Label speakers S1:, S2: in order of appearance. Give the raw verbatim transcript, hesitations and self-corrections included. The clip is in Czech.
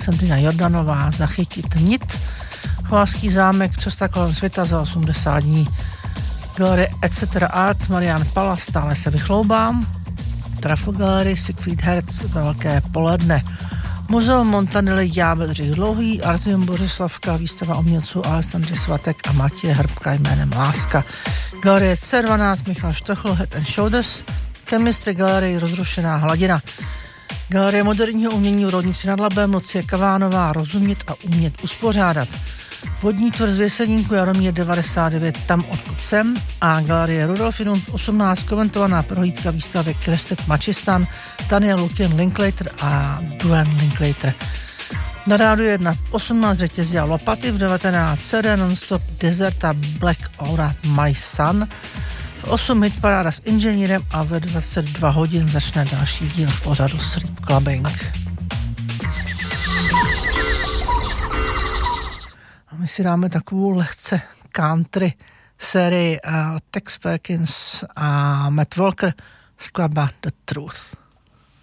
S1: Alexandrina Jordanová, Zachytit nit, Chovavský zámek, Cesta kolem světa za osmdesát dní, Galerie et cetera Art, Marian Pala, Stále se vychloubám, Trafo Galerie, Siegfried Herz, Velké poledne, Muzeum Montanely, Já Bedřich Dlouhý, Artem Bořislavka, výstava umělců Alexandry Svatek a Matěje Hrbka jménem Láska, Galerie C dvanáct, Michal Štochl, Head and Shoulders, Chemistry Galerie, Rozrušená hladina, Galerie moderního umění v Roudnici nad Labem, Lucie Kavánová, Rozumět a umět uspořádat, Vodní tvrz v Jeseníku, Jaromír devadesát devět, Tam, odkud jsem, a Galerie Rudolfinum osmnáct, komentovaná prohlídka výstavy Krestet Mačistan, Tania Lukin Linklater a Duane Linklater. Na rádu jedna v osmnáct řetězí a Lopaty, v devatenáct C D Nonstop Deserta Black Aura My Sun, v osm hitparáda s inženýrem a ve dvacet dva hodin začne další díl pořadu Sleep Clubbing. A my si dáme takovou lehce country sérii uh, Tex Perkins a Matt Walker, skladba The Truth.